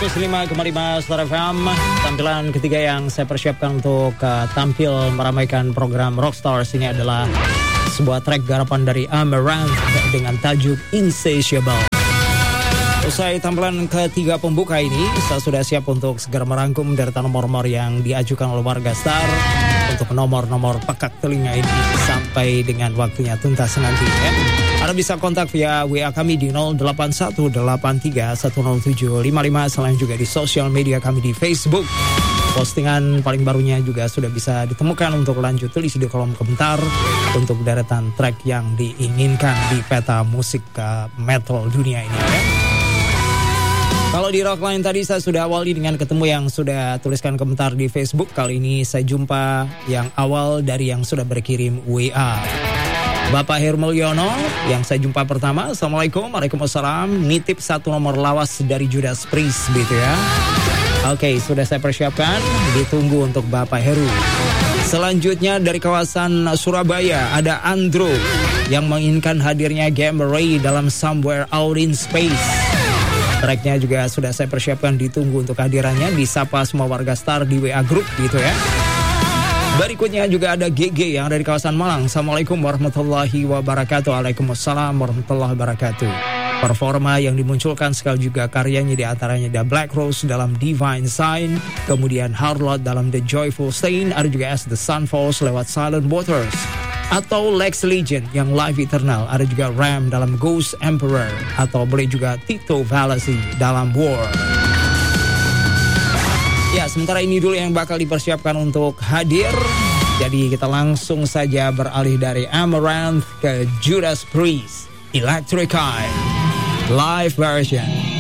105,5 Star FM. Tampilan ketiga yang saya persiapkan untuk tampil meramaikan program Rockstars ini adalah sebuah track garapan dari Amaranth dengan tajuk Insatiable. Usai tampilan ketiga pembuka ini, saya sudah siap untuk segera merangkum deretan nomor-nomor yang diajukan oleh warga Star untuk nomor-nomor pekak telinga ini sampai dengan waktunya tuntas nanti ya. Anda bisa kontak via WA kami di 0813107555. Selain juga di sosial media kami di Facebook. Postingan paling barunya juga sudah bisa ditemukan untuk lanjut tulis di kolom komentar untuk deretan track yang diinginkan di peta musik metal dunia ini ya. Kalau di Rockline tadi saya sudah awali dengan ketemu yang sudah tuliskan komentar di Facebook. Kali ini saya jumpa yang awal dari yang sudah berkirim WA. Bapak Hermulyono yang saya jumpa pertama. Assalamualaikum, waalaikumsalam. Nitip satu nomor lawas dari Judas Priest gitu ya. Oke, sudah saya persiapkan. Ditunggu untuk Bapak Heru. Selanjutnya dari kawasan Surabaya ada Andrew yang menginginkan hadirnya Gamma Ray dalam Somewhere Out in Space. Tracknya juga sudah saya persiapkan, ditunggu untuk hadirannya. Disapa semua warga Star di WA Group gitu ya. Berikutnya juga ada GG yang dari kawasan Malang. Assalamualaikum warahmatullahi wabarakatuh. Waalaikumsalam warahmatullahi wabarakatuh. Performa yang dimunculkan sekali juga karyanya di antaranya ada Black Rose dalam Divine Sign, kemudian Harlot dalam The Joyful Stain, ada juga As the Sun Falls lewat Silent Waters, atau Lex Legend yang Life Eternal, ada juga Ram dalam Ghost Emperor, atau boleh juga Tito Valasi dalam War. Ya, sementara ini dulu yang bakal dipersiapkan untuk hadir. Jadi kita langsung saja beralih dari Amaranth ke Judas Priest, Electric Eye live version.